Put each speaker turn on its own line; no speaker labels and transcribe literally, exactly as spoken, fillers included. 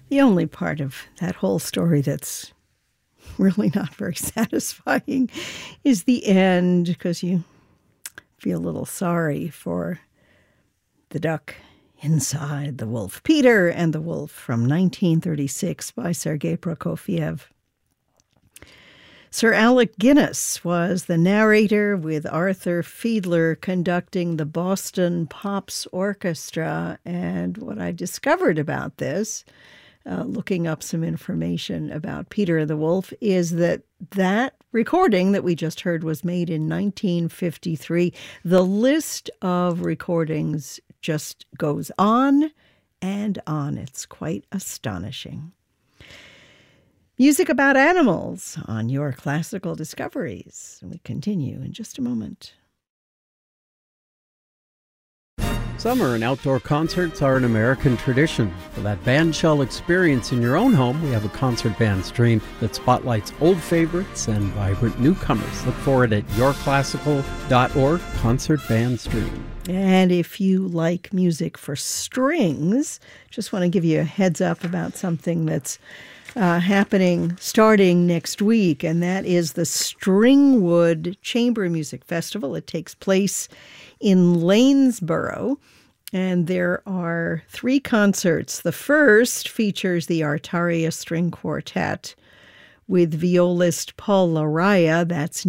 The only part of that whole story that's really not very satisfying is the end, because you feel a little sorry for the duck inside the wolf. Peter and the Wolf from nineteen thirty-six by Sergei Prokofiev. Sir Alec Guinness was the narrator, with Arthur Fiedler conducting the Boston Pops Orchestra. And what I discovered about this, uh, looking up some information about Peter and the Wolf, is that that recording that we just heard was made in nineteen fifty-three. The list of recordings just goes on and on. It's quite astonishing. Music about animals on your Classical Discoveries. We continue in just a moment.
Summer and outdoor concerts are an American tradition. For that bandshell experience in your own home, we have a concert band stream that spotlights old favorites and vibrant newcomers. Look for it at your classical dot org, Concert Band Stream.
And if you like music for strings, just want to give you a heads up about something that's uh, happening starting next week, and that is the Stringwood Chamber Music Festival. It takes place in Lanesboro, and there are three concerts. The first features the Artaria String Quartet with violist Paul Laraya. That's